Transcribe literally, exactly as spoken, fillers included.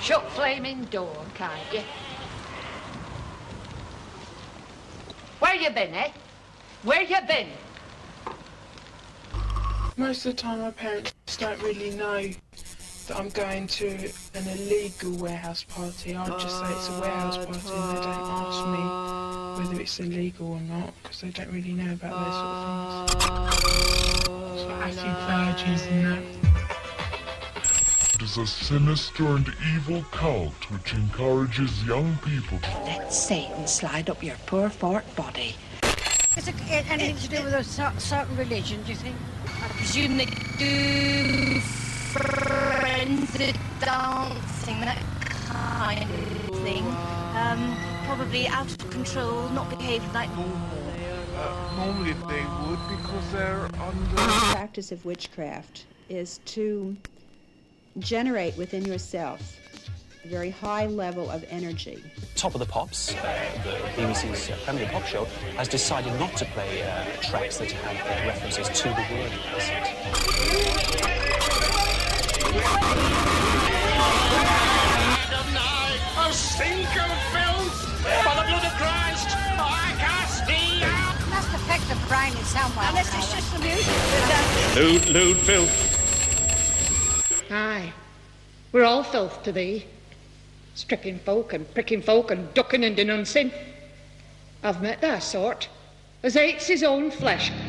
shut flaming door, can't you? Where you been, eh? Where you been? Most of the time my parents don't really know that I'm going to an illegal warehouse party. I'll just say it's a warehouse party and they don't ask me whether it's illegal or not, because they don't really know about those sort of things. So acid verges and that. It is a sinister and evil cult which encourages young people to... Let Satan slide up your poor fort body. Is it anything to do with a certain religion, do you think? I presume they do forensic dancing, that kind of thing. Um, probably out of control, not behaved like... Uh, normally they would, because they're under... The practice of witchcraft is to generate within yourself a very high level of energy. Top of the Pops, uh, the B B C's uh, Premier Pop show, has decided not to play uh, tracks that have uh, references to the word acid. A stink of filth! By the blood of Christ, I cast thee out! It must affect the brain in some way. Unless it's just the music. Lewd, lewd filth. Aye, we're all filth to thee. Stripping folk and pricking folk and ducking and denouncing. I've met that sort, as hates his own flesh